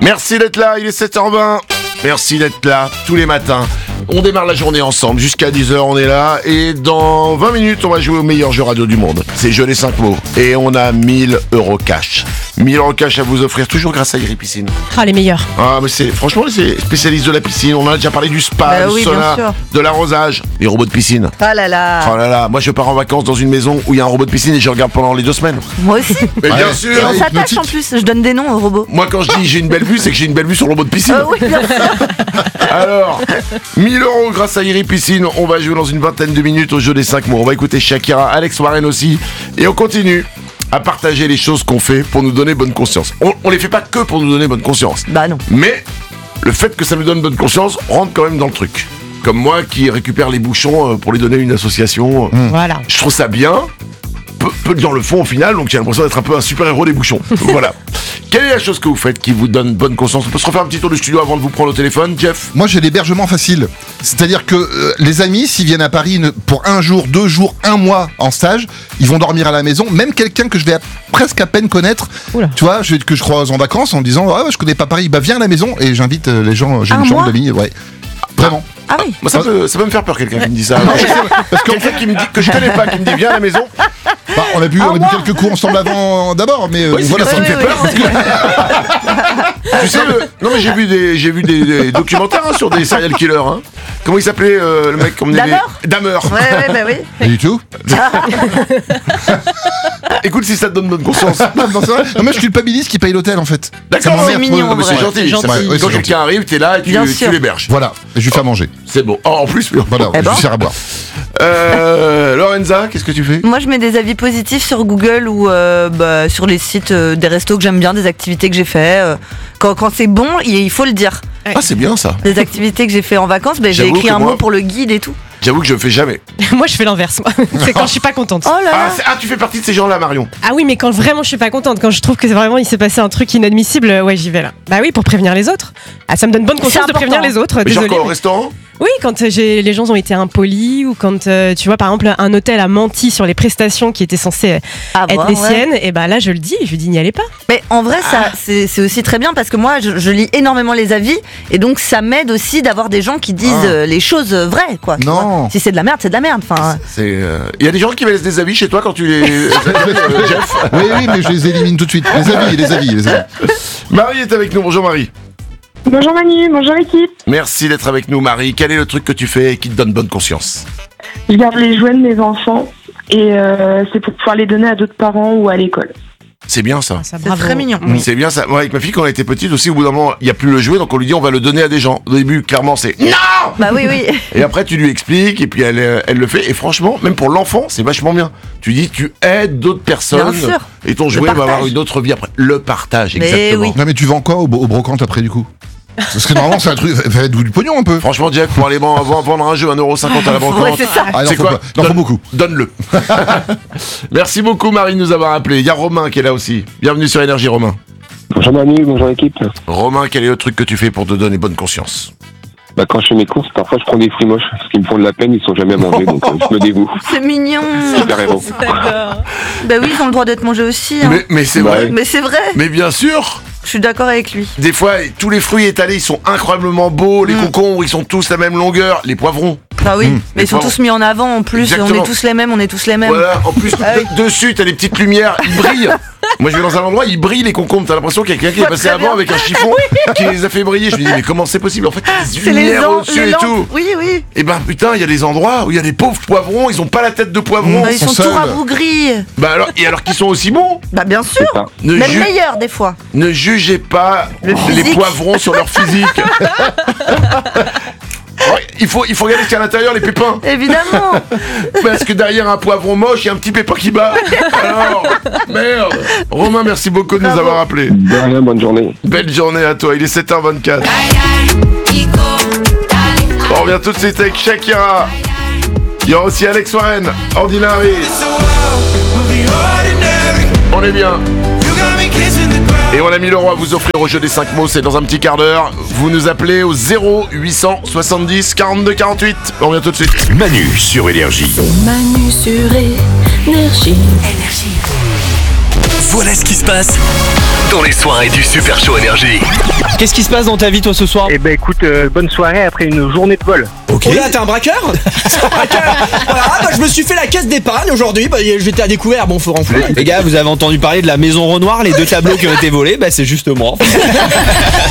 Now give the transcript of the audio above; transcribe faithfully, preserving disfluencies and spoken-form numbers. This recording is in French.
Merci d'être là, il est sept heures vingt. Merci d'être là tous les matins. On démarre la journée ensemble, jusqu'à dix heures on est là. Et dans vingt minutes on va jouer au meilleur jeu radio du monde. C'est Jeu les cinq mots. Et on a mille euros cash. mille euros cash à vous offrir, toujours grâce à Iri Piscine. Ah, les meilleurs. Ah mais c'est, franchement c'est spécialiste de la piscine. On a déjà parlé du spa, bah du oui, sauna, de l'arrosage, les robots de piscine. Ah là là. Oh là là, moi je pars en vacances dans une maison où il y a un robot de piscine et je regarde pendant les deux semaines. Moi aussi. Mais Ouais. bien sûr. Et on Ouais, s'attache en plus, je donne des noms aux robots. Moi quand je dis j'ai une belle vue, c'est que j'ai une belle vue sur le robot de piscine. Ah oui, bien sûr. Alors, mille euros grâce à Iri Piscine. On va jouer dans une vingtaine de minutes au jeu des cinq mots. On va écouter Shakira, Alex Warren aussi. Et on continue à partager les choses qu'on fait pour nous donner bonne conscience. On, on les fait pas que pour nous donner bonne conscience. Bah non. Mais le fait que ça nous donne bonne conscience rentre quand même dans le truc. Comme moi qui récupère les bouchons pour les donner à une association. Mmh. Voilà. Je trouve ça bien. Peu, peu dans le fond au final, donc j'ai l'impression d'être un peu un super-héros des bouchons. Voilà. Quelle est la chose que vous faites qui vous donne bonne conscience? On peut se refaire un petit tour du studio avant de vous prendre au téléphone, Jeff? Moi, j'ai l'hébergement facile. C'est-à-dire que euh, les amis, s'ils viennent à Paris ne- pour un jour, deux jours, un mois en stage, ils vont dormir à la maison. Même quelqu'un que je vais à- presque à peine connaître, Oula. tu vois, je, que je croise en vacances en disant ah, ouais, je connais pas Paris, bah viens à la maison et j'invite euh, les gens. J'ai Un une chambre mois d'amis, ouais. Vraiment. Ah oui. Moi, ça peut, ça peut me faire peur, quelqu'un qui me dit ça. Parce que quelqu'un qui me dit, que je connais pas, qui me dit viens à la maison. Bah, on a bu, on a bu quelques cours ensemble avant d'abord, mais euh, Oui, c'est voilà, bien ça ça me qui me fait fait peur. peur. Tu sais, le... non mais j'ai vu des, j'ai vu des, des documentaires hein, sur des serial killers. Hein. Comment il s'appelait euh, le mec comme Dahmer Dahmer. Ouais, ouais, bah oui. Pas du tout. Écoute, si ça te donne bonne conscience. Non, non, c'est vrai. Non, mais je culpabilise qui paye l'hôtel en fait. D'accord, Ça m'emmerde. c'est mignon, Ouais, mais c'est ouais. gentil. C'est gentil. Ça- Ouais, ouais, Quand c'est quelqu'un arrive, t'es là et tu, Bien tu sûr. l'héberges. Voilà, et je lui fais manger. C'est bon. Oh, en plus, Voilà, Eh je ben. lui sers à boire. euh, Lorenza, qu'est-ce que tu fais? Moi, je mets des avis positifs sur Google ou euh, bah, sur les sites euh, des restos que j'aime bien, des activités que j'ai fait. euh, quand quand c'est bon, il il faut le dire. Ah, c'est bien ça. Des activités que j'ai fait en vacances, bah, j'ai J'avoue écrit que un moi- mot pour le guide et tout. J'avoue que je le fais jamais. Moi, je fais l'inverse. moi. C'est quand je suis pas contente. Oh là Ah, là. c'est- ah, tu fais partie de ces gens-là, Marion. Ah oui, mais quand vraiment je suis pas contente, quand je trouve que c'est vraiment il s'est passé un truc inadmissible, euh, ouais, j'y vais là. Bah oui, pour prévenir les autres. Ah, ça me donne bonne C'est conscience de important. prévenir les autres. Mais genre Désolée. quoi, au mais- restaurant? Oui, quand euh, j'ai, les gens ont été impolis ou quand euh, tu vois par exemple un hôtel a menti sur les prestations qui étaient censées euh, À être voir, les ouais. siennes, et bah là je le dis, je lui dis n'y allez pas. Mais en vrai, ça, c'est c'est aussi très bien parce que moi, je, je lis énormément les avis et donc ça m'aide aussi d'avoir des gens qui disent Ah. euh, les choses euh, vraies, quoi. tu Non. vois. Si c'est de la merde, c'est de la merde. Enfin, C'est. euh, Il y a des gens qui me laissent des avis chez toi quand tu les. euh, Jeff. Oui, oui, mais je les élimine tout de suite. Les avis, les avis, les avis. Marie est avec nous. Bonjour Marie. Bonjour Manu, bonjour équipe. Merci d'être avec nous, Marie. Quel est le truc que tu fais qui te donne bonne conscience? Je garde les jouets de mes enfants et euh, c'est pour pouvoir les donner à d'autres parents ou à l'école. C'est bien ça. Ça, c'est très mignon. C'est bien ça. Moi, avec ma fille, quand on était petite aussi, au bout d'un moment, il n'y a plus le jouet, donc on lui dit on va le donner à des gens. Au début, clairement, c'est non. Bah oui, oui. Et après, tu lui expliques, et puis elle, euh, elle le fait. Et franchement, même pour l'enfant, c'est vachement bien. Tu dis, tu aides d'autres personnes. Bien sûr. Et ton Le jouet va avoir partage. une autre vie après. Le partage, Mais exactement. oui. Non, mais tu vends quoi au, au brocante après du coup? Parce que normalement, c'est un truc. Faites-vous du pognon un peu. Franchement, Jeff, pour aller vendre vendre un jeu à un euro cinquante à la banque, Ouais, c'est ça. Ah, il en c'est faut quoi pas. Il en faut Donne- beaucoup. Donne-le. Merci beaucoup, Marie, de nous avoir appelé. Il y a Romain qui est là aussi. Bienvenue sur Énergie, Romain. Bonjour Manu, bonjour équipe. Romain, quel est le truc que tu fais pour te donner bonne conscience? Bah, quand je fais mes courses, parfois je prends des fruits moches, parce qu'ils me font de la peine, ils sont jamais mangés, donc euh, je me dégoûte. C'est mignon. Super héros. Bah oui, ils ont le droit d'être mangés aussi. hein. Mais, mais c'est Ouais. vrai. Mais c'est vrai. Mais bien sûr. Je suis d'accord avec lui. Des fois, tous les fruits étalés, ils sont incroyablement beaux. Les Mm. concombres, ils sont tous la même longueur. Les poivrons. Bah oui, Mmh. mais ils sont Bon. tous mis en avant en plus. Exactement. On est tous les mêmes, on est tous les mêmes. Voilà. En plus, Ah oui. de- dessus, t'as des petites lumières. Ils brillent. Moi, je vais dans un endroit, ils brillent les concombres. T'as l'impression qu'il y a quelqu'un qui est Ouais, passé très avant bien. avec un chiffon qui les a fait briller. Je me dis, mais comment c'est possible? En fait, il y a des C'est les, lumières lam- au-dessus les et lampes. tout. Oui, oui. Et ben putain, il y a des endroits où il y a des pauvres poivrons. Ils ont pas la tête de poivron. Bah, ils sont sont seuls. tout rabougris. Bah alors, et alors qu'ils sont aussi bons. Bah bien sûr. C'est ça. Ne, Même ju- meilleurs des fois. ne jugez pas Le les physique. poivrons sur leur physique. Ouais, il faut, il faut regarder ce qu'il y a à l'intérieur, les pépins. Évidemment. Parce que derrière un poivron moche, il y a un petit pépin qui bat. Alors, merde. Romain, merci beaucoup de nous Bravo. avoir appelés. De rien, bonne journée. Belle journée à toi, il est sept heures vingt-quatre. On revient tout de suite avec Shakira. Il y aura aussi Alex Warren, Ordinary. On est bien. Et on a mis le roi à vous offrir au jeu des cinq mots, c'est dans un petit quart d'heure. Vous nous appelez au zéro huit cent soixante-dix quarante-deux quarante-huit. On revient tout de suite. Manu sur Énergie. Manu sur Énergie. Voilà ce qui se passe dans les soirées du Super Show Énergie. Qu'est-ce qui se passe dans ta vie toi ce soir? Eh ben écoute, euh, bonne soirée après une journée de vol. Ok. Oh là, t'es un braqueur? T'es un braqueur. Voilà, bah, je me suis fait la caisse d'épargne aujourd'hui, bah, j'étais à découvert, bon faut renflouer. Les gars, vous avez entendu parler de la maison Renoir, les deux tableaux qui ont été volés, bah c'est juste moi.